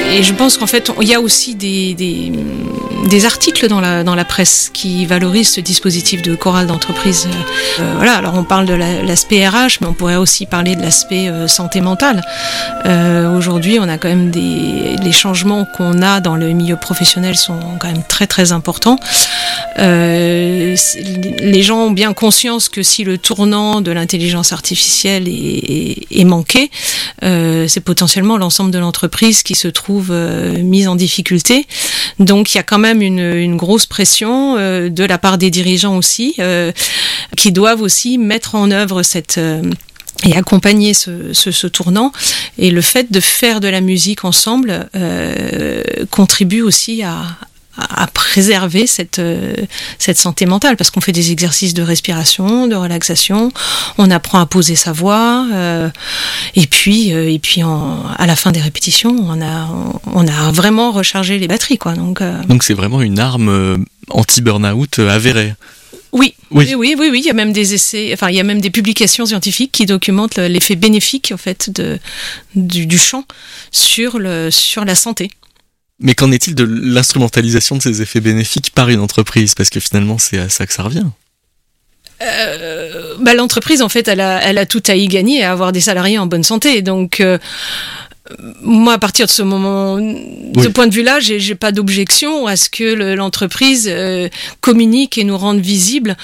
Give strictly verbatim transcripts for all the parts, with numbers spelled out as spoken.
et je pense qu'en fait, il y a aussi des, des, des articles dans la, dans la presse qui valorisent ce dispositif de chorale d'entreprise. Euh, voilà, alors on parle de la, l'aspect R H, mais on pourrait aussi parler de l'aspect euh, santé mentale. Euh, aujourd'hui, on a quand même des... Les changements qu'on a dans le milieu professionnel sont quand même très très importants. Euh, les gens ont bien conscience que si le tournant de l'intelligence artificielle est, est, est manqué, euh, c'est potentiellement l'ensemble de l'entreprise qui se trouve euh, mise en difficulté. Donc il y a quand même une, une grosse pression euh, de la part des dirigeants aussi, euh, qui doivent aussi mettre en œuvre cette... Euh, et accompagner ce, ce, ce tournant. Et le fait de faire de la musique ensemble euh, contribue aussi à, à préserver cette, euh, cette santé mentale, parce qu'on fait des exercices de respiration, de relaxation, on apprend à poser sa voix, euh, et puis, euh, et puis en, à la fin des répétitions, on a, on a vraiment rechargé les batteries, quoi. Donc, euh... Donc c'est vraiment une arme euh, anti-burnout euh, avérée. Oui, oui, oui, oui, oui. Il y a même des essais, enfin, il y a même des publications scientifiques qui documentent l'effet bénéfique, en fait, de, du, du chant sur le, sur la santé. Mais qu'en est-il de l'instrumentalisation de ces effets bénéfiques par une entreprise ? Parce que finalement, c'est à ça que ça revient. Euh, bah, l'entreprise, en fait, elle a, elle a tout à y gagner, à avoir des salariés en bonne santé. Donc, euh, moi, à partir de ce moment, de oui. ce point de vue-là, j'ai, j'ai pas d'objection à ce que le, l'entreprise euh, communique et nous rende visibles,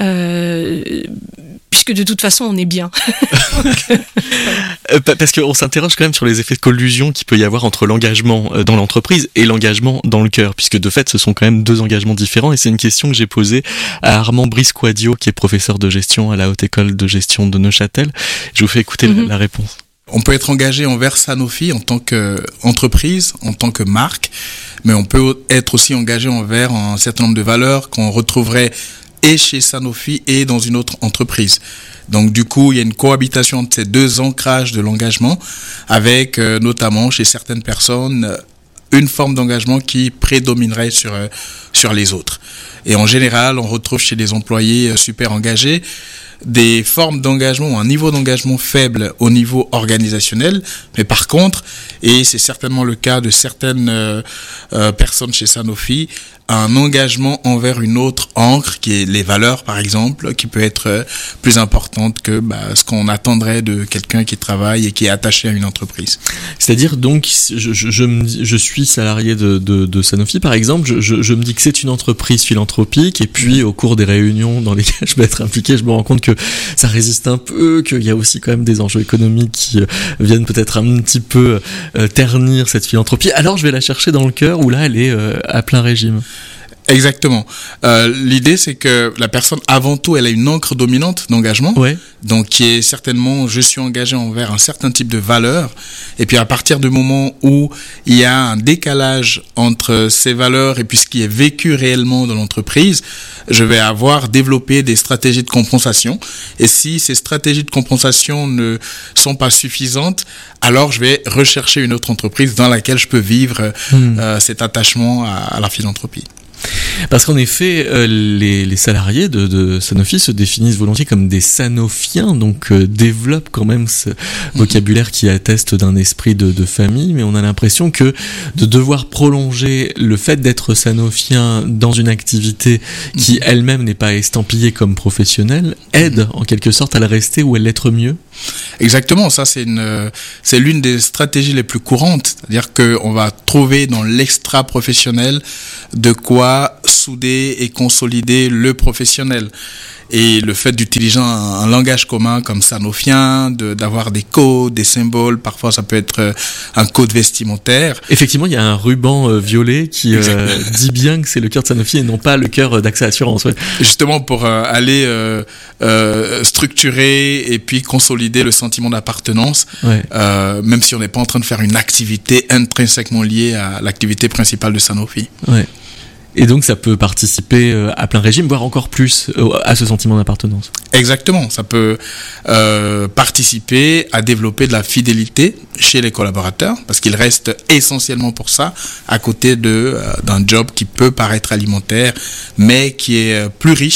euh, puisque de toute façon, on est bien. Donc, euh, parce qu'on s'interroge quand même sur les effets de collusion qu'il peut y avoir entre l'engagement dans l'entreprise et l'engagement dans le cœur, puisque de fait, ce sont quand même deux engagements différents. Et c'est une question que j'ai posée à Armand Brisquadio, qui est professeur de gestion à la Haute École de Gestion de Neuchâtel. Je vous fais écouter mm-hmm. la, la réponse. On peut être engagé envers Sanofi en tant qu'entreprise, en tant que marque, mais on peut être aussi engagé envers un certain nombre de valeurs qu'on retrouverait et chez Sanofi et dans une autre entreprise. Donc du coup, il y a une cohabitation de ces deux ancrages de l'engagement, avec euh, notamment chez certaines personnes une forme d'engagement qui prédominerait sur euh, sur les autres. Et en général, on retrouve chez les employés euh, super engagés des formes d'engagement ou un niveau d'engagement faible au niveau organisationnel, mais par contre, et c'est certainement le cas de certaines euh, euh, personnes chez Sanofi, un engagement envers une autre ancre, qui est les valeurs par exemple, qui peut être euh, plus importante que bah, ce qu'on attendrait de quelqu'un qui travaille et qui est attaché à une entreprise. C'est-à-dire donc, je, je, je, me, je suis salarié de, de, de Sanofi par exemple, je, je, je me dis que c'est une entreprise philanthropique, et puis au cours des réunions dans lesquelles je vais être impliqué, je me rends compte que ça résiste un peu, qu'il y a aussi quand même des enjeux économiques qui euh, viennent peut-être un petit peu euh, ternir cette philanthropie. Alors je vais la chercher dans le cœur, où là elle est euh, à plein régime. Exactement. Euh, l'idée, c'est que la personne, avant tout, elle a une ancre dominante d'engagement. Ouais. Donc, qui est certainement, je suis engagé envers un certain type de valeurs. Et puis, à partir du moment où il y a un décalage entre ces valeurs et puis ce qui est vécu réellement dans l'entreprise, je vais avoir développé des stratégies de compensation. Et si ces stratégies de compensation ne sont pas suffisantes, alors je vais rechercher une autre entreprise dans laquelle je peux vivre mmh. euh, cet attachement à, à la philanthropie. Parce qu'en effet, euh, les, les salariés de, de Sanofi se définissent volontiers comme des sanofiens, donc euh, développent quand même ce vocabulaire qui atteste d'un esprit de, de famille, mais on a l'impression que de devoir prolonger le fait d'être sanofien dans une activité qui elle-même n'est pas estampillée comme professionnelle aide en quelque sorte à la rester ou à l'être mieux. Exactement, ça c'est une, c'est l'une des stratégies les plus courantes, c'est-à-dire que on va trouver dans l'extra professionnel de quoi souder et consolider le professionnel. Et le fait d'utiliser un, un langage commun comme sanofien, de, d'avoir des codes, des symboles, parfois ça peut être un code vestimentaire. Effectivement, il y a un ruban euh, violet qui euh, dit bien que c'est le cœur de Sanofi et non pas le cœur d'Axa Assurance. Ouais. Justement pour euh, aller euh, euh, structurer et puis consolider le sentiment d'appartenance, ouais. euh, même si on n'est pas en train de faire une activité intrinsèquement liée à l'activité principale de Sanofi. Ouais. Et donc ça peut participer à plein régime, voire encore plus à ce sentiment d'appartenance. Exactement, ça peut euh, participer à développer de la fidélité chez les collaborateurs, parce qu'ils restent essentiellement pour ça, à côté de, euh, d'un job qui peut paraître alimentaire, mais qui est plus riche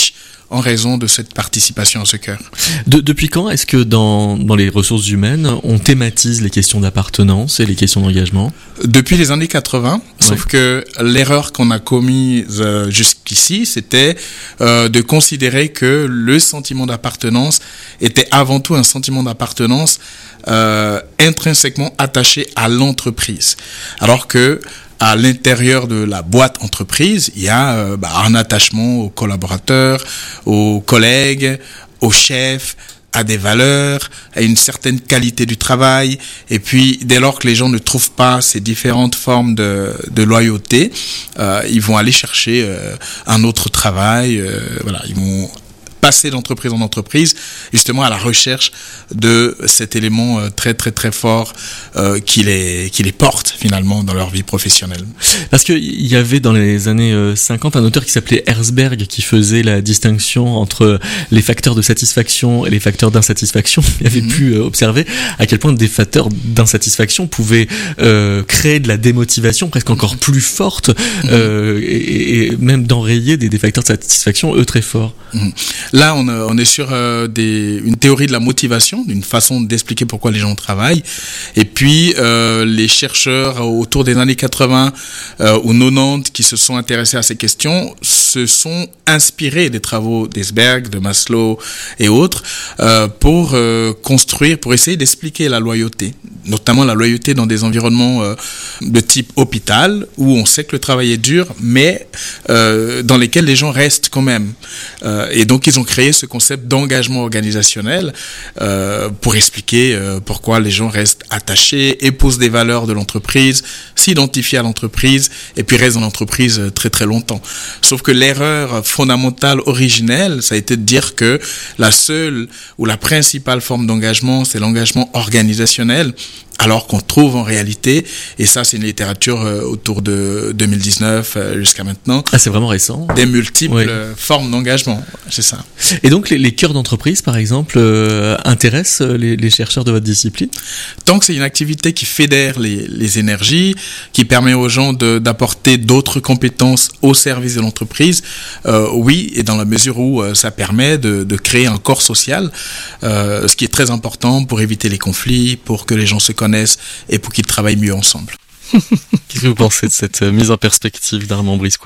en raison de cette participation à ce chœur. De, depuis quand est-ce que dans, dans les ressources humaines, on thématise les questions d'appartenance et les questions d'engagement ? Depuis les années quatre-vingts, ouais. Sauf que l'erreur qu'on a commise euh, jusqu'ici, c'était euh, de considérer que le sentiment d'appartenance était avant tout un sentiment d'appartenance euh, intrinsèquement attaché à l'entreprise. Alors que à l'intérieur de la boîte entreprise, il y a euh, bah, un attachement aux collaborateurs, aux collègues, aux chefs, à des valeurs, à une certaine qualité du travail. Et puis, dès lors que les gens ne trouvent pas ces différentes formes de, de loyauté, euh, ils vont aller chercher euh, un autre travail. Euh, voilà, ils vont passer d'entreprise en entreprise, justement à la recherche de cet élément euh, très très très fort euh, qui les qui les porte finalement dans leur vie professionnelle. Parce que il y avait dans les années euh, cinquante un auteur qui s'appelait Herzberg qui faisait la distinction entre les facteurs de satisfaction et les facteurs d'insatisfaction. Il avait mm-hmm. pu euh, observer à quel point des facteurs d'insatisfaction pouvaient euh, créer de la démotivation presque encore plus forte mm-hmm. euh, et, et même d'enrayer des, des facteurs de satisfaction eux très forts. Mm-hmm. Là, on, on est sur euh, des, une théorie de la motivation, d'une façon d'expliquer pourquoi les gens travaillent. Et puis, euh, les chercheurs autour des années quatre-vingts euh, ou quatre-vingt-dix qui se sont intéressés à ces questions se sont inspirés des travaux d'Herzberg, de Maslow et autres euh, pour euh, construire, pour essayer d'expliquer la loyauté, notamment la loyauté dans des environnements euh, de type hôpital où on sait que le travail est dur, mais euh, dans lesquels les gens restent quand même. Euh, et donc, ils ont créé ce concept d'engagement organisationnel euh, pour expliquer euh, pourquoi les gens restent attachés, épousent des valeurs de l'entreprise, s'identifient à l'entreprise et puis restent dans l'entreprise très très longtemps. Sauf que l'erreur fondamentale originelle, ça a été de dire que la seule ou la principale forme d'engagement, c'est l'engagement organisationnel. Alors qu'on trouve en réalité, et ça c'est une littérature euh, autour de deux mille dix-neuf euh, jusqu'à maintenant. Ah, c'est vraiment récent. Des multiples oui. euh, formes d'engagement, c'est ça. Et donc les, les cœurs d'entreprise, par exemple, euh, intéressent les, les chercheurs de votre discipline ? Tant que c'est une activité qui fédère les, les énergies, qui permet aux gens de, d'apporter d'autres compétences au service de l'entreprise, euh, oui, et dans la mesure où euh, ça permet de, de créer un corps social, euh, ce qui est très important pour éviter les conflits, pour que les gens se connaissent et pour qu'ils travaillent mieux ensemble. Qu'est-ce que vous pensez de cette mise en perspective d'Armand Brice-Quadio ?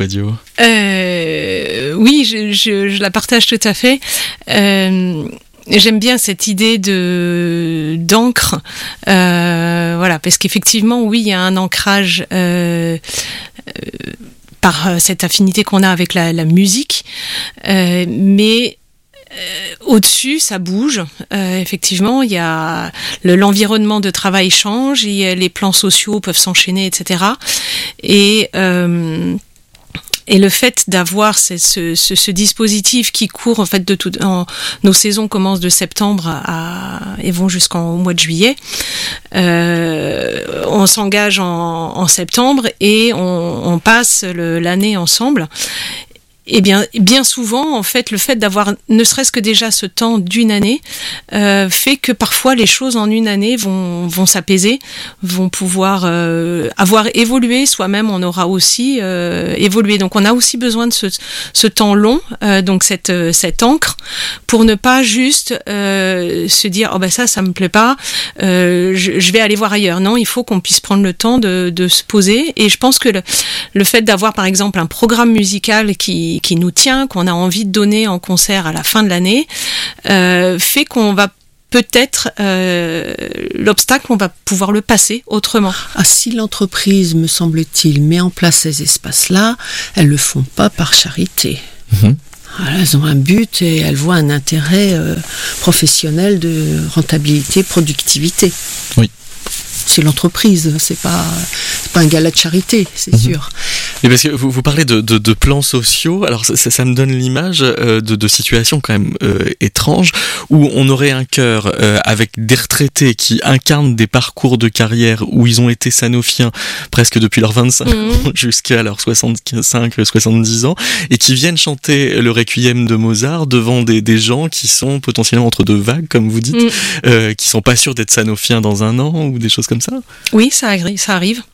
euh, Oui, je, je, je la partage tout à fait. Euh, j'aime bien cette idée de d'encre, euh, voilà, parce qu'effectivement, oui, il y a un ancrage. Euh, euh, par cette affinité qu'on a avec la, la musique, euh, mais Euh, au-dessus, ça bouge. Euh, effectivement, il y a le, l'environnement de travail change, y a, les plans sociaux peuvent s'enchaîner, et cetera. Et euh, et le fait d'avoir ce, ce, ce, ce dispositif qui court en fait de tout, en, nos saisons commencent de septembre à, et vont jusqu'en mois de juillet. Euh, on s'engage en, en septembre et on, on passe le, l'année ensemble. Eh bien, bien souvent, en fait, le fait d'avoir ne serait-ce que déjà ce temps d'une année euh, fait que parfois les choses en une année vont vont s'apaiser, vont pouvoir euh, avoir évolué. Soi-même, on aura aussi euh, évolué. Donc, on a aussi besoin de ce ce temps long, euh, donc cette cette encre, pour ne pas juste euh, se dire oh ben ça, ça me plaît pas, euh, je, je vais aller voir ailleurs. Non, il faut qu'on puisse prendre le temps de de se poser. Et je pense que le le fait d'avoir par exemple un programme musical qui qui nous tient, qu'on a envie de donner en concert à la fin de l'année, euh, fait qu'on va peut-être, euh, l'obstacle, on va pouvoir le passer autrement. Ah, si l'entreprise, me semble-t-il, met en place ces espaces-là, elles le font pas par charité. Mmh. Elles ont un but et elles voient un intérêt euh, professionnel de rentabilité, productivité. Oui. C'est l'entreprise, c'est pas, c'est pas un gala de charité, c'est mmh. sûr. Et parce que vous, vous parlez de, de, de plans sociaux, alors ça, ça me donne l'image euh, de, de situations quand même euh, étranges où on aurait un chœur euh, avec des retraités qui incarnent des parcours de carrière où ils ont été sanofiens presque depuis leurs vingt-cinq mmh. ans jusqu'à leurs soixante-cinq, soixante-dix ans et qui viennent chanter le requiem de Mozart devant des, des gens qui sont potentiellement entre deux vagues, comme vous dites, mmh. euh, qui sont pas sûrs d'être sanofiens dans un an ou des choses comme ça. Oui, ça arrive, ça arrive.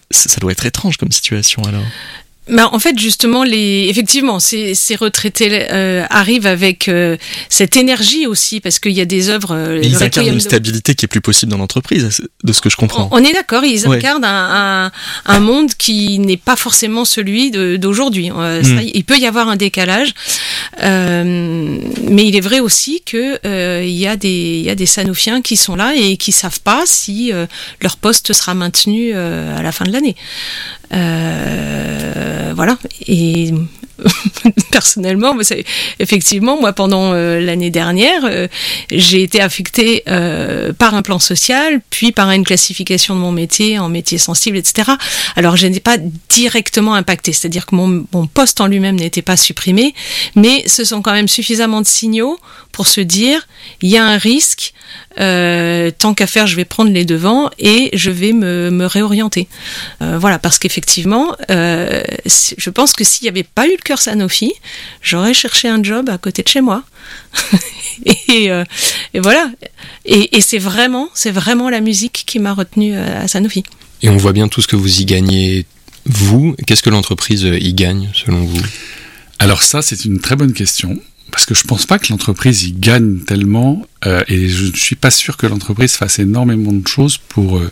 ça doit être étrange comme situation alors. Ben, en fait, justement, les, effectivement, ces, ces retraités euh, arrivent avec euh, cette énergie aussi, parce qu'il y a des œuvres. Euh, ils incarnent une stabilité qui est plus possible dans l'entreprise, de ce que je comprends. On, on est d'accord, ils ouais. incarnent un, un, un monde qui n'est pas forcément celui de, d'aujourd'hui. Euh, ça, mm. Il peut y avoir un décalage, euh, mais il est vrai aussi que euh, il y a des, il y a des Sanofiens qui sont là et qui savent pas si euh, leur poste sera maintenu euh, à la fin de l'année. Euh, voilà. Et personnellement, vous savez, effectivement, moi, pendant euh, l'année dernière, euh, j'ai été affectée euh, par un plan social, puis par une classification de mon métier en métier sensible, et cetera. Alors, je n'ai pas directement impacté, c'est-à-dire que mon, mon poste en lui-même n'était pas supprimé, mais ce sont quand même suffisamment de signaux pour se dire, il y a un risque, euh, tant qu'à faire, je vais prendre les devants et je vais me, me réorienter. Euh, voilà, parce qu'effectivement, euh, je pense que s'il n'y avait pas eu le cœur Sanofi, j'aurais cherché un job à côté de chez moi. et, euh, et voilà. Et, et c'est vraiment, c'est vraiment la musique qui m'a retenue à Sanofi. Et on voit bien tout ce que vous y gagnez, vous. Qu'est-ce que l'entreprise y gagne, selon vous ? Alors ça, c'est une très bonne question. Parce que je pense pas que l'entreprise y gagne tellement, euh, et je ne suis pas sûr que l'entreprise fasse énormément de choses pour euh,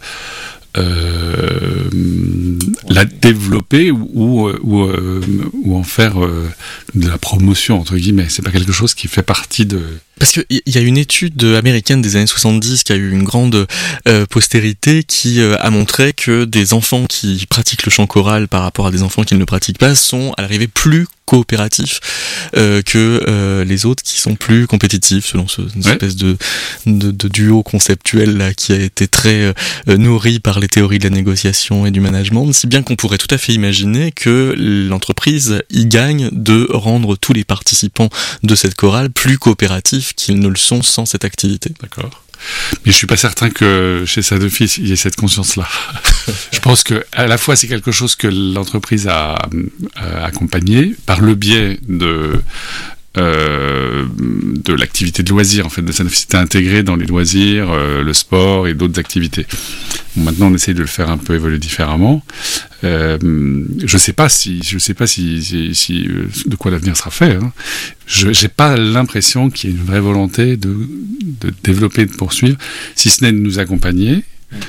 euh, la développer ou, ou, ou, euh, ou en faire euh, de la promotion, entre guillemets. C'est pas quelque chose qui fait partie de... Parce qu'il y a une étude américaine des années soixante-dix qui a eu une grande euh, postérité qui euh, a montré que des enfants qui pratiquent le chant choral par rapport à des enfants qui ne le pratiquent pas sont à l'arrivée plus coopératifs euh, que euh, les autres qui sont plus compétitifs, selon ce, une ouais. espèce de, de, de duo conceptuel là, qui a été très euh, nourri par les théories de la négociation et du management, si bien qu'on pourrait tout à fait imaginer que l'entreprise y gagne de rendre tous les participants de cette chorale plus coopératifs qu'ils ne le sont sans cette activité. D'accord. Mais je suis pas certain que chez Sanofi il y ait cette conscience-là. Je pense que à la fois c'est quelque chose que l'entreprise a, a accompagné par le biais de euh, de l'activité de loisirs. En fait, de Sanofi, c'était intégré dans les loisirs, euh, le sport et d'autres activités. Bon, maintenant, on essaye de le faire un peu évoluer différemment. Euh, je sais pas si, je sais pas si, si, si de quoi l'avenir sera fait. Hein. Je, j'ai pas l'impression qu'il y ait une vraie volonté de, de développer, de poursuivre, si ce n'est de nous accompagner.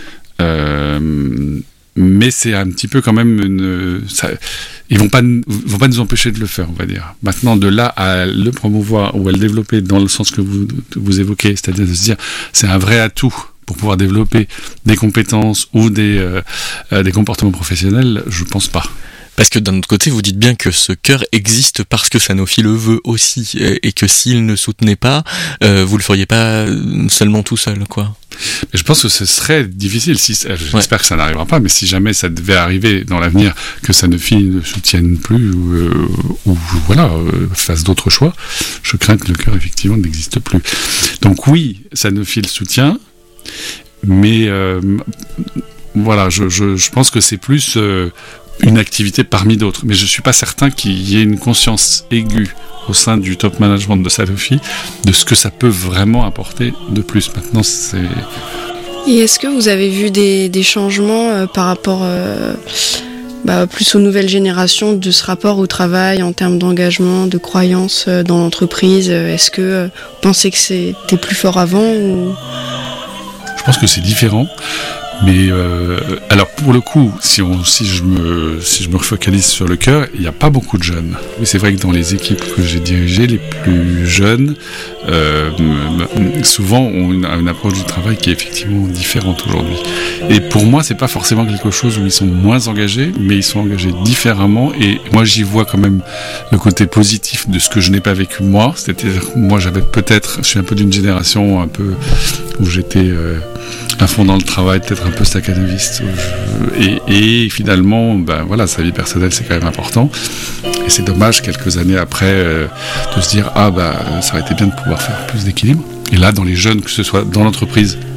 Euh, mais c'est un petit peu quand même une, ça, ils vont pas, vont pas nous empêcher de le faire, on va dire. Maintenant, de là à le promouvoir ou à le développer dans le sens que vous, vous évoquez, c'est-à-dire de se dire, c'est un vrai atout pour pouvoir développer des compétences ou des, euh, des comportements professionnels, je pense pas. Parce que d'un autre côté, vous dites bien que ce cœur existe parce que Sanofi le veut aussi, et que s'il ne soutenait pas, euh, vous le feriez pas seulement tout seul, quoi. Mais je pense que ce serait difficile, si, j'espère ouais. que ça n'arrivera pas, mais si jamais ça devait arriver dans l'avenir, que Sanofi ne soutienne plus, ou, euh, ou voilà, euh, fasse d'autres choix, je crains que le cœur, effectivement, n'existe plus. Donc oui, Sanofi le soutient, mais euh, voilà, je, je, je pense que c'est plus... Euh, une activité parmi d'autres, mais je suis pas certain qu'il y ait une conscience aiguë au sein du top management de Sanofi de ce que ça peut vraiment apporter de plus. Maintenant, c'est... Et est-ce que vous avez vu des, des changements euh, par rapport euh, bah, plus aux nouvelles générations de ce rapport au travail en termes d'engagement, de croyance euh, dans l'entreprise? Est-ce que euh, vous pensez que c'était plus fort avant ou... Je pense que c'est différent. Mais euh, alors pour le coup, si on, si je me, si je me refocalise sur le cœur, il n'y a pas beaucoup de jeunes. Oui, c'est vrai que dans les équipes que j'ai dirigées, les plus jeunes, euh, souvent ont une, une approche du travail qui est effectivement différente aujourd'hui. Et pour moi, c'est pas forcément quelque chose où ils sont moins engagés, mais ils sont engagés différemment. Et moi, j'y vois quand même le côté positif de ce que je n'ai pas vécu moi. C'est-à-dire, moi, j'avais peut-être, je suis un peu d'une génération un peu où j'étais euh, à fond dans le travail, peut-être un peu staccanoviste, et, et finalement, ben voilà, sa vie personnelle c'est quand même important, et c'est dommage quelques années après euh, de se dire ah bah ça aurait été bien de pouvoir faire plus d'équilibre. Et là, dans les jeunes, que ce soit dans l'entreprise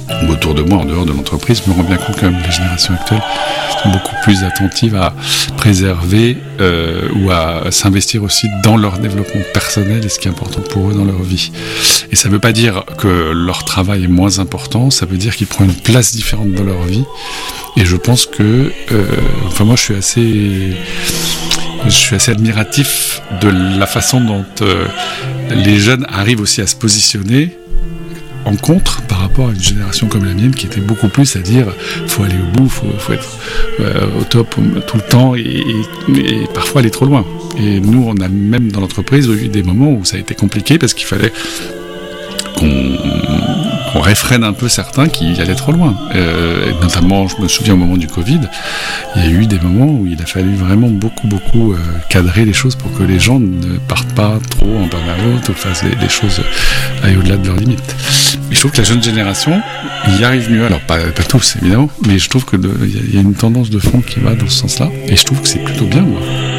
ou autour de moi, en dehors de l'entreprise, me rend bien compte que même les générations actuelles sont beaucoup plus attentives à préserver euh, ou à s'investir aussi dans leur développement personnel et ce qui est important pour eux dans leur vie. Et ça ne veut pas dire que leur travail est moins important, ça veut dire qu'il prend une place différente dans leur vie. Et je pense que, euh, enfin moi je suis assez... Je suis assez admiratif de la façon dont euh, les jeunes arrivent aussi à se positionner en contre par rapport à une génération comme la mienne qui était beaucoup plus à dire faut aller au bout, faut, faut être euh, au top tout le temps et, et, et parfois aller trop loin. Et nous, on a même dans l'entreprise eu des moments où ça a été compliqué parce qu'il fallait qu'on, qu'on réfrène un peu certains qui allaient trop loin. Euh, et notamment, je me souviens au moment du Covid, il y a eu des moments où il a fallu vraiment beaucoup, beaucoup euh, cadrer les choses pour que les gens ne partent pas trop en burn-out ou fassent les, les choses aillent au-delà de leurs limites. Et je trouve que la jeune génération y arrive mieux. Alors, pas, pas tous, évidemment, mais je trouve qu'il y, y a une tendance de fond qui va dans ce sens-là. Et je trouve que c'est plutôt bien, moi.